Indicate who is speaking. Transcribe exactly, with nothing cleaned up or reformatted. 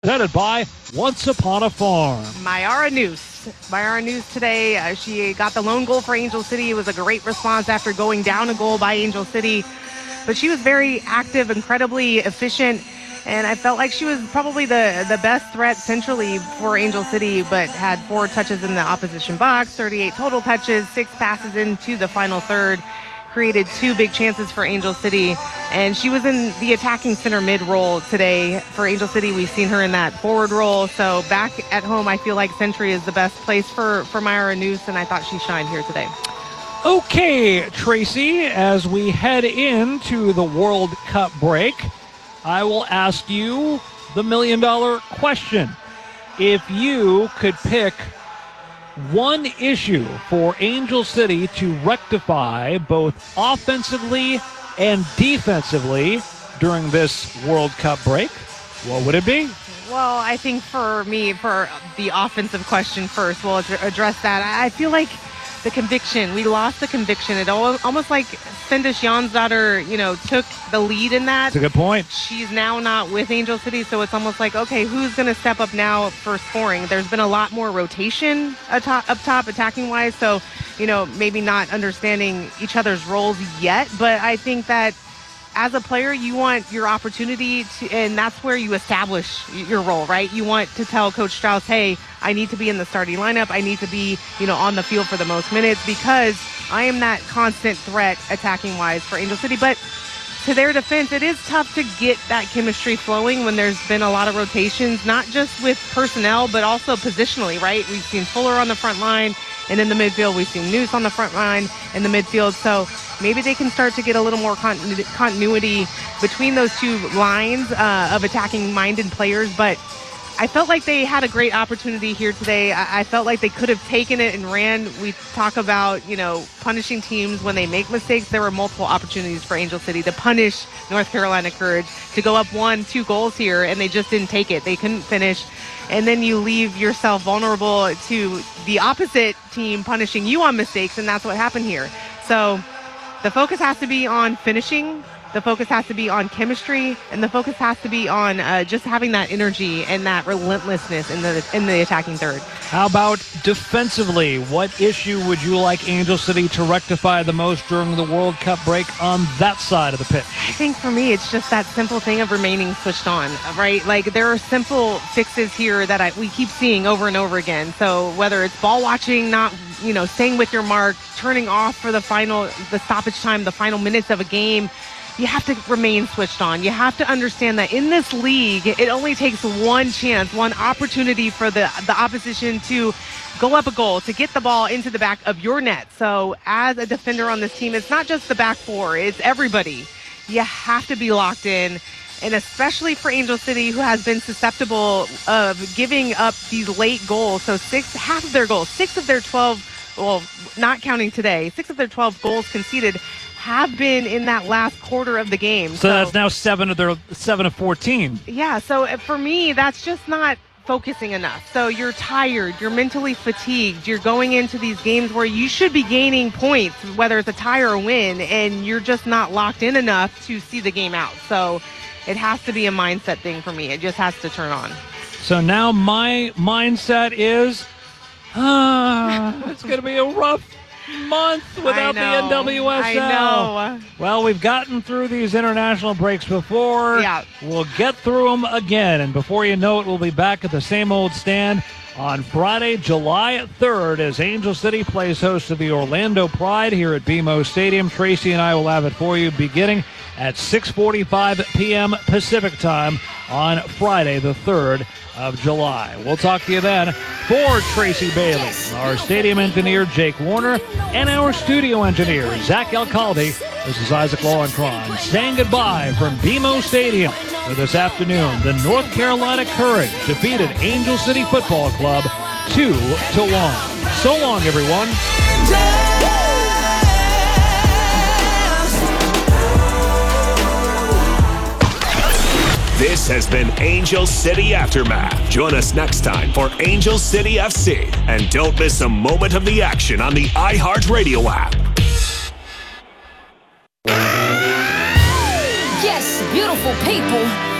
Speaker 1: Presented by Once Upon a Farm.
Speaker 2: Mayara Noose. Mayara Noose today, uh, she got the lone goal for Angel City. It was a great response after going down a goal by Angel City. But she was very active, incredibly efficient, and I felt like she was probably the, the best threat centrally for Angel City, but had four touches in the opposition box, thirty-eight total touches, six passes into the final third, created two big chances for Angel City, and she was in the attacking center mid role today for Angel City. We've seen her in that forward role, so back at home, I feel like Century is the best place for, for Mayara Noose, and I thought she shined here today.
Speaker 1: Okay, Tracy, as we head into the World Cup break, I will ask you the million-dollar question. If you could pick one issue for Angel City to rectify both offensively and defensively during this World Cup break, what would it be?
Speaker 2: Well, I think for me, for the offensive question first, we'll address that. I feel like the conviction, we lost the conviction. It almost like Sindis Jonsdottir, you know, took the lead in that.
Speaker 1: That's a good point.
Speaker 2: She's now not with Angel City, so it's almost like, okay, who's going to step up now for scoring? There's been a lot more rotation atop, up top, attacking-wise, so, you know, maybe not understanding each other's roles yet, but I think that as a player, you want your opportunity to, and that's where you establish your role, right? You want to tell Coach Strauss, hey, I need to be in the starting lineup. I need to be, you know, on the field for the most minutes because I am that constant threat attacking-wise for Angel City. But to their defense, it is tough to get that chemistry flowing when there's been a lot of rotations, not just with personnel, but also positionally, right? We've seen Fuller on the front line, and in the midfield, we've seen Noose on the front line in the midfield. So maybe they can start to get a little more continu- continuity between those two lines uh, of attacking-minded players. But I felt like they had a great opportunity here today. I, I felt like they could have taken it and ran. We talk about, you know, punishing teams when they make mistakes. There were multiple opportunities for Angel City to punish North Carolina Courage, to go up one, two goals here, and they just didn't take it. They couldn't finish. And then you leave yourself vulnerable to the opposite team punishing you on mistakes, and that's what happened here. So the focus has to be on finishing. The focus has to be on chemistry, and the focus has to be on uh, just having that energy and that relentlessness in the in the attacking third.
Speaker 1: How about defensively? What issue would you like Angel City to rectify the most during the World Cup break on that side of the pitch?
Speaker 2: I think for me, it's just that simple thing of remaining switched on, right? Like there are simple fixes here that I, we keep seeing over and over again. So whether it's ball watching, not, you know, staying with your mark, turning off for the final, the stoppage time, the final minutes of a game, you have to remain switched on. You have to understand that in this league, it only takes one chance, one opportunity for the, the opposition to go up a goal, to get the ball into the back of your net. So as a defender on this team, it's not just the back four, it's everybody. You have to be locked in. And especially for Angel City, who has been susceptible of giving up these late goals. So six, half of their goals, six of their twelve, well, not counting today, six of their twelve goals conceded have been in that last quarter of the game.
Speaker 1: So,
Speaker 2: so
Speaker 1: that's now seven of their seven of fourteen.
Speaker 2: Yeah, so for me, that's just not focusing enough. So you're tired, you're mentally fatigued, you're going into these games where you should be gaining points, whether it's a tie or a win, and you're just not locked in enough to see the game out. So it has to be a mindset thing for me. It just has to turn on.
Speaker 1: So now my mindset is, ah, it's going to be a rough month without the N W S L.
Speaker 2: I know.
Speaker 1: Well, we've gotten through these international breaks before.
Speaker 2: Yeah.
Speaker 1: We'll get through them again, and before you know it, we'll be back at the same old stand on Friday, July third, as Angel City plays host to the Orlando Pride here at B M O Stadium. Tracy and I will have it for you beginning at six forty-five p.m. Pacific time on Friday, the third of July. We'll talk to you then. For Tracy Bailey, our stadium engineer, Jake Warner, and our studio engineer, Zach Alcalde, this is Isaac Lowenkron saying goodbye from B M O Stadium, where this afternoon the North Carolina Courage defeated Angel City Football Club two to one. So long, everyone.
Speaker 3: This has been Angel City Aftermath. Join us next time for Angel City F C. And don't miss a moment of the action on the iHeartRadio app.
Speaker 4: Yes, beautiful people.